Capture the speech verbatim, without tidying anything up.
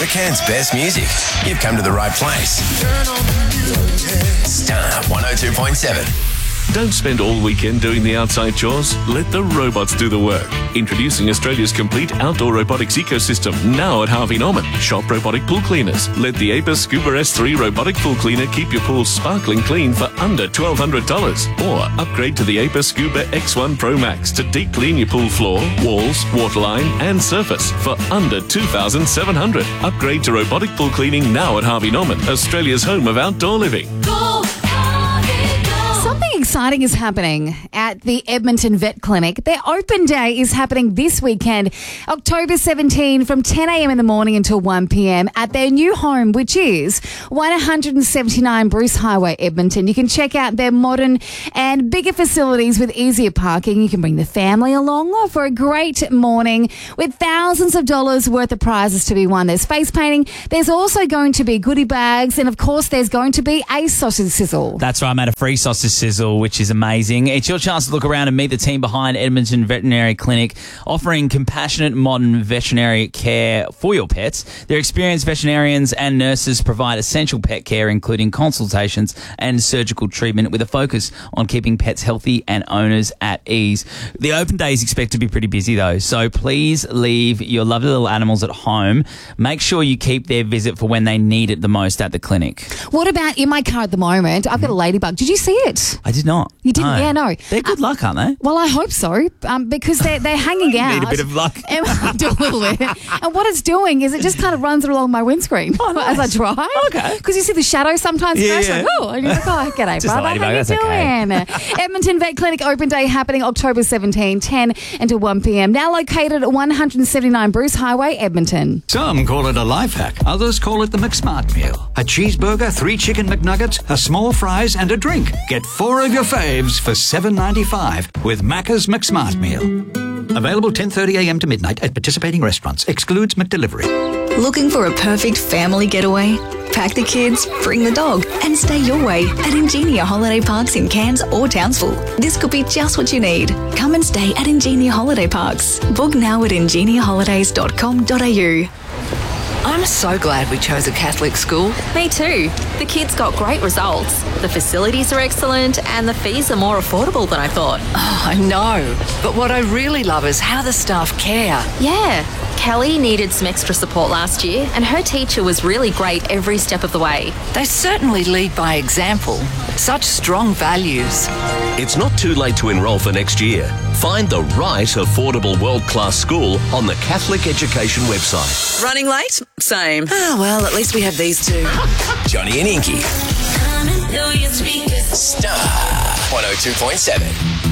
For Cairns' best music, you've come to the right place. Star one oh two point seven. Don't spend all weekend doing the outside chores. Let the robots do the work. Introducing Australia's complete outdoor robotics ecosystem now at Harvey Norman. Shop robotic pool cleaners. Let the Apis Scuba S three robotic pool cleaner keep your pool sparkling clean for under twelve hundred dollars. Or upgrade to the Apis Scuba X one Pro Max to deep clean your pool floor, walls, waterline and surface for under two thousand seven hundred dollars. Upgrade to robotic pool cleaning now at Harvey Norman, Australia's home of outdoor living. Something exciting is happening at the Edmonton Vet Clinic. Their open day is happening this weekend, October seventeenth, from ten a.m. in the morning until one p.m. at their new home, which is one seventy-nine Bruce Highway, Edmonton. You can check out their modern and bigger facilities with easier parking. You can bring the family along for a great morning with thousands of dollars worth of prizes to be won. There's face painting. There's also going to be goodie bags. And, of course, there's going to be a sausage sizzle. That's right, mate, a free sausage sizzle, which is amazing. It's your chance to look around and meet the team behind Edmonton Veterinary Clinic, offering compassionate modern veterinary care for your pets. Their experienced veterinarians and nurses provide essential pet care, including consultations and surgical treatment, with a focus on keeping pets healthy and owners at ease. The open day is expected to be pretty busy, though, so please leave your lovely little animals at home. Make sure you keep their visit for when they need it the most at the clinic. What about in my car at the moment? I've got a ladybug. Did you see it? I did not. You didn't? No. Yeah, no. They're good uh, luck, aren't they? Well, I hope so, um, because they're, they're hanging out. Need a bit of luck. And I do a little bit. And what it's doing is it just kind of runs along my windscreen oh, nice. as I drive. Okay. Because you see the shadow sometimes. Yeah, Crash, yeah. like, oh, and you're like, oh, g'day, Just brother. ladybug, How you that's doing? okay. Edmonton Vet Clinic open day happening October seventeenth, ten until one p.m. Now located at one seventy-nine Bruce Highway, Edmonton. Some call it a life hack. Others call it the McSmart meal. A cheeseburger, three chicken McNuggets, a small fries and a drink. Get four of your faves for seven ninety-five with Macca's McSmart meal. Available ten thirty a.m. to midnight at participating restaurants. Excludes McDelivery. Looking for a perfect family getaway? Pack the kids, bring the dog, and stay your way at Ingenia Holiday Parks in Cairns or Townsville. This could be just what you need. Come and stay at Ingenia Holiday Parks. Book now at ingenia holidays dot com dot a u. I'm so glad we chose a Catholic school. Me too. The kids got great results. The facilities are excellent and the fees are more affordable than I thought. Oh, I know. But what I really love is how the staff care. Yeah. Kelly needed some extra support last year and her teacher was really great every step of the way. They certainly lead by example. Such strong values. It's not too late to enrol for next year. Find the right affordable world-class school on the Catholic Education website. Running late? Same. Ah, well, at least we have these two. Johnny and Inky. Star one oh two point seven.